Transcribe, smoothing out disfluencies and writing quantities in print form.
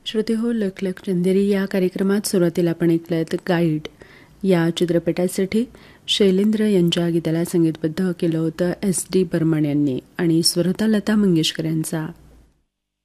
श्रोते हो, लख लख चंदेरी या कार्यक्रमात सुरुवातीला आपण ऐकलं गाईड या चित्रपटासाठी शैलेंद्र यांच्या गीताला संगीतबद्ध केलं होतं SD बर्मन यांनी आणि स्वरता लता मंगेशकर यांचा.